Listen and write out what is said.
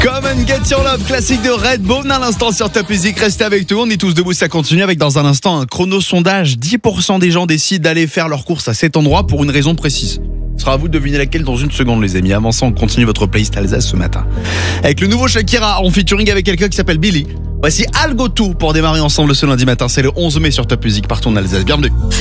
Come and Get Your Love, classique de Redbone à l'instant sur Top Music. Restez avec nous, on est tous debout, ça continue avec dans un instant un chrono-sondage. 10% des gens décident d'aller faire leurs courses à cet endroit pour une raison précise. Ce sera à vous de deviner laquelle dans une seconde, les amis. Avant ça, on continue votre playlist Alsace ce matin. Avec le nouveau Shakira en featuring avec quelqu'un qui s'appelle Billy. Voici I'll Go To pour démarrer ensemble ce lundi matin. C'est le 11 mai sur Top Music, partout en Alsace. Bienvenue.